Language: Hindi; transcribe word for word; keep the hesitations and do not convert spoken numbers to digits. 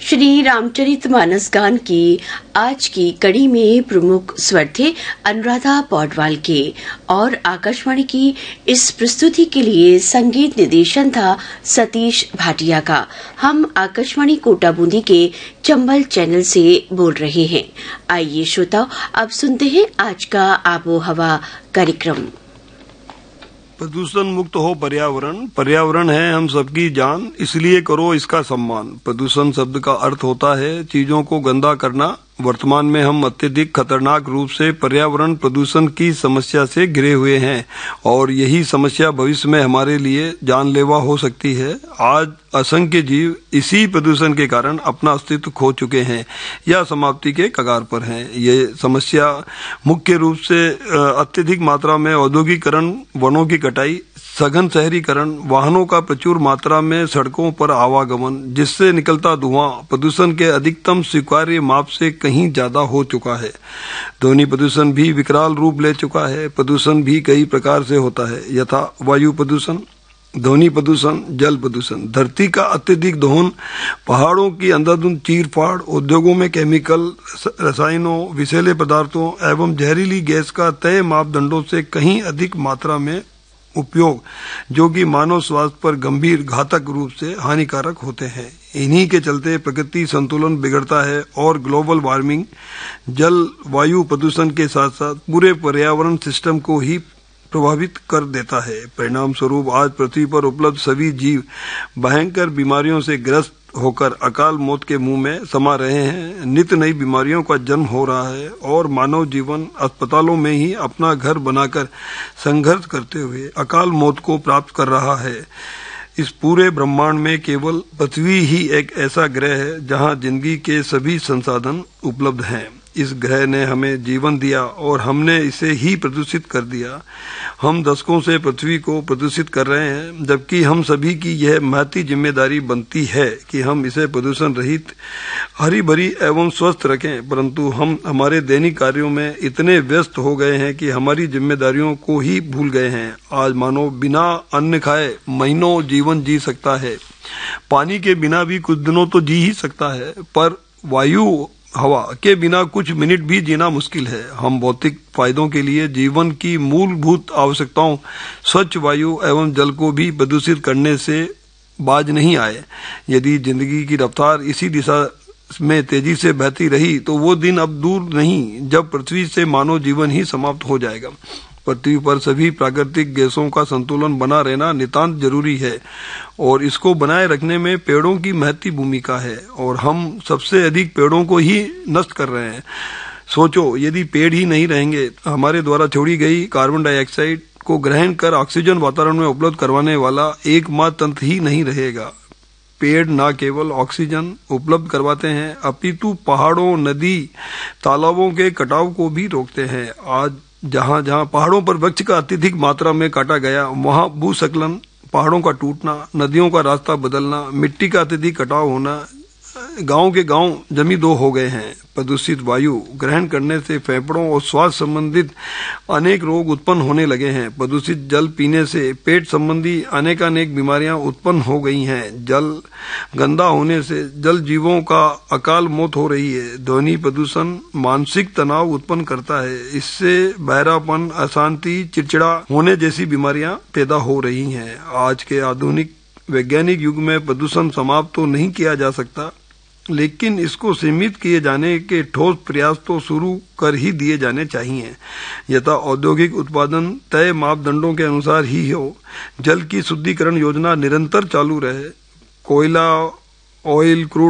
श्री रामचरितमानस गान की आज की कड़ी में प्रमुख स्वर थे अनुराधा पौडवाल के और आकाशवाणी की इस प्रस्तुति के लिए संगीत निर्देशन था सतीश भाटिया का। हम आकाशवाणी कोटा बूंदी के चंबल चैनल से बोल रहे हैं। आइए श्रोताओ, अब सुनते हैं आज का आबो हवा कार्यक्रम। प्रदूषण मुक्त हो पर्यावरण, पर्यावरण है हम सबकी जान, इसलिए करो इसका सम्मान। प्रदूषण शब्द का अर्थ होता है चीजों को गंदा करना। वर्तमान में हम अत्यधिक खतरनाक रूप से पर्यावरण प्रदूषण की समस्या से घिरे हुए हैं और यही समस्या भविष्य में हमारे लिए जानलेवा हो सकती है। आज असंख्य जीव इसी प्रदूषण के कारण अपना अस्तित्व खो चुके हैं या समाप्ति के कगार पर हैं। ये समस्या मुख्य रूप से अत्यधिक मात्रा में औद्योगिकरण, वनों की कटाई, सघन शहरीकरण, वाहनों का प्रचुर मात्रा में सड़कों पर आवागमन, जिससे निकलता धुआं प्रदूषण के अधिकतम स्वीकार्य माप से कहीं ज्यादा हो चुका है। ध्वनि प्रदूषण भी विकराल रूप ले चुका है। प्रदूषण भी कई प्रकार से होता है, यथा वायु प्रदूषण, ध्वनि प्रदूषण, जल प्रदूषण, धरती का अत्यधिक दोहन, पहाड़ों की अंधाधुंध चीर-फाड़, उद्योगों में केमिकल, रसायनों, विषैले पदार्थों एवं जहरीली गैस का तय मापदंडों से कहीं अधिक मात्रा में उपयोग, जो कि मानव स्वास्थ्य पर गंभीर घातक रूप से हानिकारक होते हैं। इन्हीं के चलते प्रकृति संतुलन बिगड़ता है और ग्लोबल वार्मिंग, जल वायु प्रदूषण के साथ साथ पूरे पर्यावरण सिस्टम को ही प्रभावित कर देता है। परिणाम स्वरूप आज पृथ्वी पर उपलब्ध सभी जीव भयंकर बीमारियों से ग्रस्त होकर अकाल मौत के मुंह में समा रहे हैं। नित्य नई बीमारियों का जन्म हो रहा है और मानव जीवन अस्पतालों में ही अपना घर बनाकर संघर्ष करते हुए अकाल मौत को प्राप्त कर रहा है। इस पूरे ब्रह्मांड में केवल पृथ्वी ही एक ऐसा ग्रह है जहां जिंदगी के सभी संसाधन उपलब्ध हैं। इस ग्रह ने हमें जीवन दिया और हमने इसे ही प्रदूषित कर दिया। हम दशकों से पृथ्वी को प्रदूषित कर रहे हैं, जबकि हम सभी की यह महती जिम्मेदारी बनती है कि हम इसे प्रदूषण रहित, हरी भरी एवं स्वस्थ रखें। परंतु हम हमारे दैनिक कार्यों में इतने व्यस्त हो गए हैं कि हमारी जिम्मेदारियों को ही भूल गए हैं। आज मानव बिना अन्न खाए महीनों जीवन जी सकता है, पानी के बिना भी कुछ दिनों तो जी ही सकता है, पर वायु हवा के बिना कुछ मिनट भी जीना मुश्किल है। हम भौतिक फायदों के लिए जीवन की मूलभूत आवश्यकताओं स्वच्छ वायु एवं जल को भी प्रदूषित करने से बाज नहीं आए। यदि जिंदगी की रफ्तार इसी दिशा में तेजी से बहती रही तो वो दिन अब दूर नहीं जब पृथ्वी से मानव जीवन ही समाप्त हो जाएगा। पृथ्वी पर सभी प्राकृतिक गैसों का संतुलन बना रहना नितांत जरूरी है और इसको बनाए रखने में पेड़ों की महती भूमिका है और हम सबसे अधिक पेड़ों को ही नष्ट कर रहे हैं। सोचो, यदि पेड़ ही नहीं रहेंगे, हमारे द्वारा छोड़ी गई कार्बन डाइऑक्साइड को ग्रहण कर ऑक्सीजन वातावरण में उपलब्ध करवाने वाला एकमात्र तंत्र ही नहीं रहेगा। पेड़ न केवल ऑक्सीजन उपलब्ध करवाते हैं अपितु पहाड़ों, नदी, तालाबों के कटाव को भी रोकते हैं। आज जहां जहां पहाड़ों पर वृक्ष का अत्यधिक मात्रा में काटा गया, वहां भूस्खलन, पहाड़ों का टूटना, नदियों का रास्ता बदलना, मिट्टी का अत्यधिक कटाव होना, गांव के गांव जमी दो हो गए हैं। प्रदूषित वायु ग्रहण करने से फेफड़ों और स्वास्थ्य संबंधित अनेक रोग उत्पन्न होने लगे हैं। प्रदूषित जल पीने से पेट संबंधी अनेकानेक बीमारियां उत्पन्न हो गई हैं। जल गंदा होने से जल जीवों का अकाल मौत हो रही है। ध्वनि प्रदूषण मानसिक तनाव उत्पन्न करता है। इससे बहरापन, अशांति, चिड़चिड़ा होने जैसी बीमारियां पैदा हो रही हैं। आज के आधुनिक वैज्ञानिक युग में प्रदूषण समाप्त तो नहीं किया जा सकता, लेकिन इसको सीमित किए जाने के ठोस प्रयास तो शुरू कर ही दिए जाने चाहिए। यथा औद्योगिक उत्पादन तय मापदंडों के अनुसार ही हो, जल की शुद्धिकरण योजना निरंतर चालू रहे, कोयला, ऑयल, क्रूड